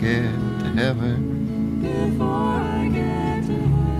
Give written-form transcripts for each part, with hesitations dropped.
get to heaven. Before I get to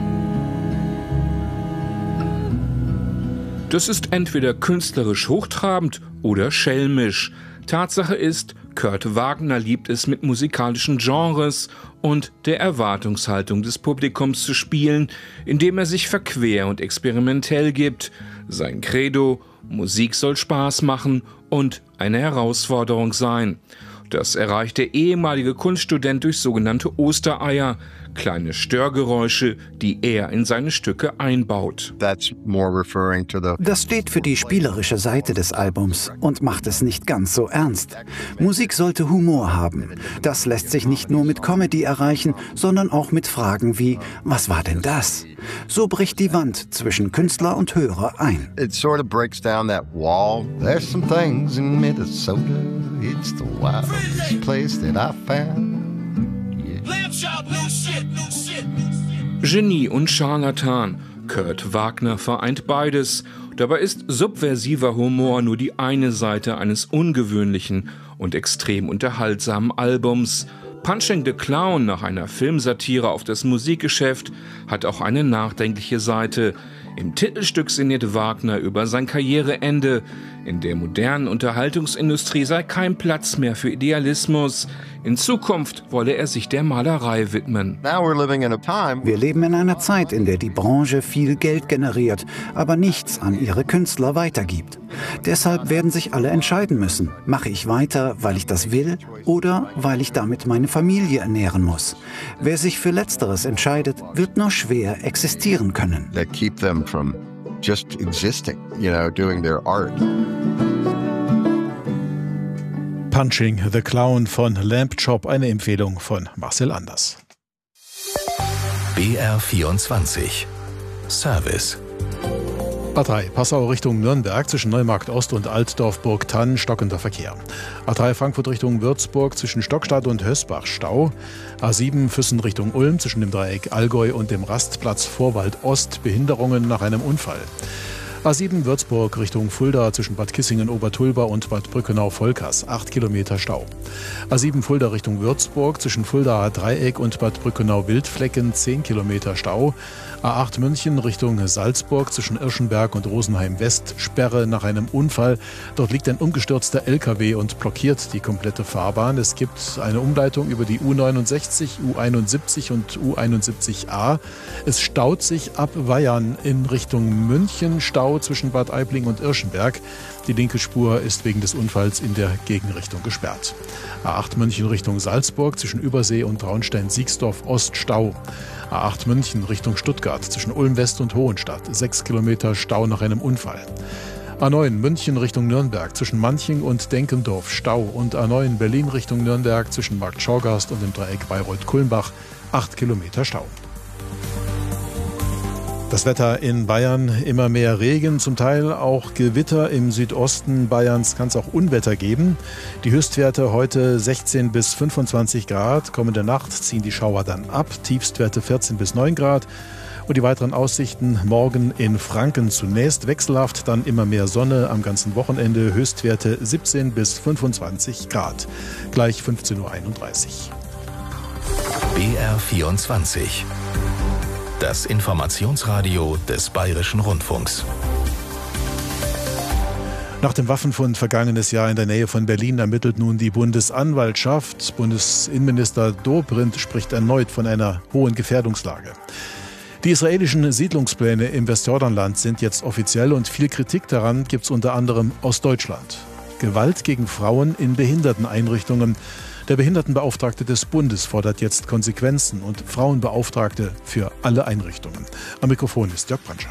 heaven. Das ist entweder künstlerisch hochtrabend oder schelmisch. Tatsache ist, Kurt Wagner liebt es, mit musikalischen Genres und der Erwartungshaltung des Publikums zu spielen, indem er sich verquer und experimentell gibt. Sein Credo: Musik soll Spaß machen und eine Herausforderung sein. Das erreicht der ehemalige Kunststudent durch sogenannte Ostereier, kleine Störgeräusche, die er in seine Stücke einbaut. Das steht für die spielerische Seite des Albums und macht es nicht ganz so ernst. Musik sollte Humor haben. Das lässt sich nicht nur mit Comedy erreichen, sondern auch mit Fragen wie: Was war denn das? So bricht die Wand zwischen Künstler und Hörer ein. It sort of breaks down that wall. There's some things in Minnesota. It's the wildest place that I found. Genie und Scharlatan. Kurt Wagner vereint beides. Dabei ist subversiver Humor nur die eine Seite eines ungewöhnlichen und extrem unterhaltsamen Albums. Punching the Clown, nach einer Filmsatire auf das Musikgeschäft, hat auch eine nachdenkliche Seite. Im Titelstück sinniert Wagner über sein Karriereende. In der modernen Unterhaltungsindustrie sei kein Platz mehr für Idealismus. In Zukunft wolle er sich der Malerei widmen. Wir leben in einer Zeit, in der die Branche viel Geld generiert, aber nichts an ihre Künstler weitergibt. Deshalb werden sich alle entscheiden müssen: Mache ich weiter, weil ich das will, oder weil ich damit meine Familie ernähren muss? Wer sich für Letzteres entscheidet, wird nur schwer existieren können. That keep them from just existing, doing their art. Punching the Clown von Lamp Chop, eine Empfehlung von Marcel Anders. BR24 Service. A3 Passau Richtung Nürnberg zwischen Neumarkt Ost und Altdorf-Burgthann stockender Verkehr. A3 Frankfurt Richtung Würzburg zwischen Stockstadt und Hösbach Stau. A7 Füssen Richtung Ulm zwischen dem Dreieck Allgäu und dem Rastplatz Vorwald Ost Behinderungen nach einem Unfall. A7 Würzburg Richtung Fulda zwischen Bad Kissingen-Obertulba und Bad Brückenau-Volkers 8 Kilometer Stau. A7 Fulda Richtung Würzburg zwischen Fuldaer Dreieck und Bad Brückenau-Wildflecken 10 Kilometer Stau. A8 München Richtung Salzburg zwischen Irschenberg und Rosenheim West Sperre nach einem Unfall. Dort liegt ein umgestürzter LKW und blockiert die komplette Fahrbahn. Es gibt eine Umleitung über die U69, U71 und U71a. Es staut sich ab Weyern in Richtung München. Stau zwischen Bad Aibling und Irschenberg. Die linke Spur ist wegen des Unfalls in der Gegenrichtung gesperrt. A8 München Richtung Salzburg zwischen Übersee und Traunstein-Siegsdorf Ost Stau. A8 München Richtung Stuttgart zwischen Ulm West und Hohenstadt 6 Kilometer Stau nach einem Unfall. A9 München Richtung Nürnberg zwischen Manching und Denkendorf Stau und A9 Berlin Richtung Nürnberg zwischen Markt Schorgast und dem Dreieck Bayreuth-Kulmbach 8 Kilometer Stau. Das Wetter in Bayern: immer mehr Regen, zum Teil auch Gewitter. Im Südosten Bayerns kann es auch Unwetter geben. Die Höchstwerte heute 16 bis 25 Grad. Kommende Nacht ziehen die Schauer dann ab. Tiefstwerte 14 bis 9 Grad. Und die weiteren Aussichten: morgen in Franken zunächst wechselhaft, dann immer mehr Sonne am ganzen Wochenende. Höchstwerte 17 bis 25 Grad. Gleich 15.31 Uhr. BR24 Das Informationsradio des Bayerischen Rundfunks. Nach dem Waffenfund vergangenes Jahr in der Nähe von Berlin ermittelt nun die Bundesanwaltschaft. Bundesinnenminister Dobrindt spricht erneut von einer hohen Gefährdungslage. Die israelischen Siedlungspläne im Westjordanland sind jetzt offiziell und viel Kritik daran gibt es unter anderem aus Deutschland. Gewalt gegen Frauen in Behinderteneinrichtungen. Der Behindertenbeauftragte des Bundes fordert jetzt Konsequenzen und Frauenbeauftragte für alle Einrichtungen. Am Mikrofon ist Jörg Brandscheid.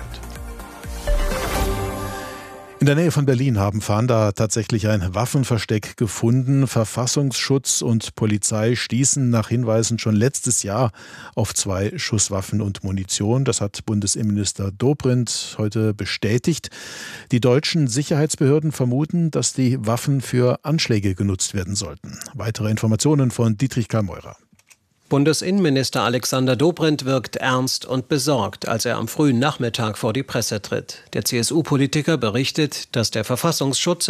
In der Nähe von Berlin haben Fahnder tatsächlich ein Waffenversteck gefunden. Verfassungsschutz und Polizei stießen nach Hinweisen schon letztes Jahr auf 2 Schusswaffen und Munition. Das hat Bundesinnenminister Dobrindt heute bestätigt. Die deutschen Sicherheitsbehörden vermuten, dass die Waffen für Anschläge genutzt werden sollten. Weitere Informationen von Dietrich Kalmeurer. Bundesinnenminister Alexander Dobrindt wirkt ernst und besorgt, als er am frühen Nachmittag vor die Presse tritt. Der CSU-Politiker berichtet, dass der Verfassungsschutz